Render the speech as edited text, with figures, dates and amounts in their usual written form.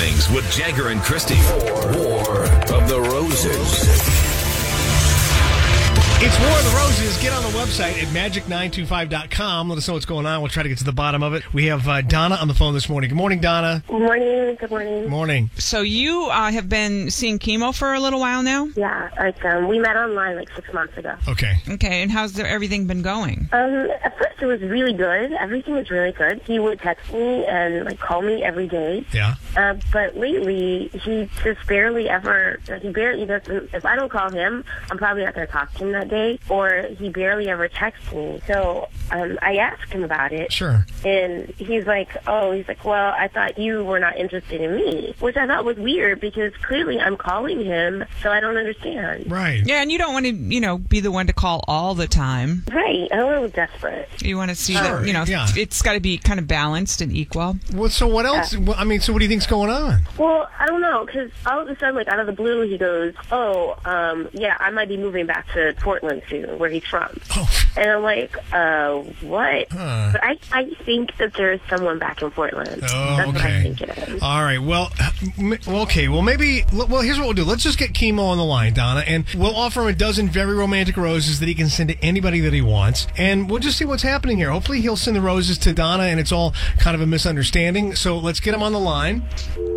Mornings with Jagger and Christy. War of the Roses. It's War of the Roses. Get on the website at magic925.com. Let us know what's going on. We'll try to get to the bottom of it. We have Donna on the phone this morning. Good morning, Donna. Good morning. Good morning. Good morning. So you have been seeing chemo for a little while now? Yeah, we met online like 6 months ago. Okay. Okay, and how's everything been going? At first it was really good. Everything was really good. He would text me and call me every day. Yeah. But lately he just barely ever. He doesn't. If I don't call him, I'm probably not going to talk to him that day, or he barely ever texts me. So I asked him about it. Sure. And he's like, well, I thought you were not interested in me, which I thought was weird because clearly I'm calling him, so I don't understand. Right. Yeah, and you don't want to, be the one to call all the time. Right. I don't know, desperate. You want to see Sure. that, Yeah. it's got to be kind of balanced and equal. Well, so what else? So what do you think's going on? Well, I don't know, because all of a sudden, out of the blue, he goes, yeah, I might be moving back to Portland soon, where he's from. Oh. And I'm like, what? Huh. But I think that there's someone back in Portland. Oh, That's okay. what I think it is. All right. Well, okay. Well, here's what we'll do. Let's just get Chemo on the line, Donna, and we'll offer him a dozen very romantic roses that he can send to anybody that he wants, and we'll just see what's happening here. Hopefully he'll send the roses to Donna, and it's all kind of a misunderstanding. So let's get him on the line.